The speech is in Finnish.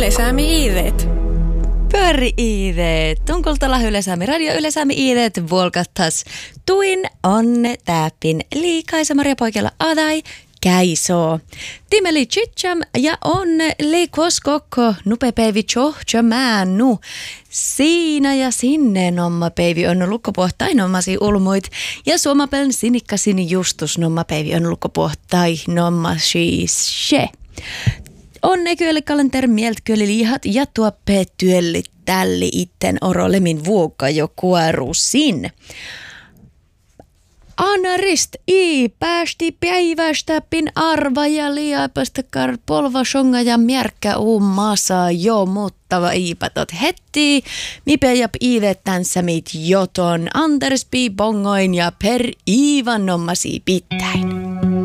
Yleisäämi iivet. Pyöri iivet. Tunkultala Yleisäämi radio Yleisäämi iivet volkattas. Tuin on täppin liikaisa Maria Poikella adai käisoo. Timeli chicham ja on liikoskokko nupepäivi chohtjamäänu. Siinä ja sinne nommapäivi on lukkopuhtai nommasi ulmuit ja suomapeln sinikkasin justus nommapäivi on lukkopuhtai nommasi she. On nekyöli kalenter mieltkyöli lihat ja tuoppe työlli tälli itten orolemin vuokka jo kuorusin. Anarist i päästi päivästäpin arva ja liapasta polva songa ja märkä ummassa jo muuttava iipatot heti. Mipe ja iivettänsä mit joton Anders pi bongoin ja per iivan nommasi pittäin.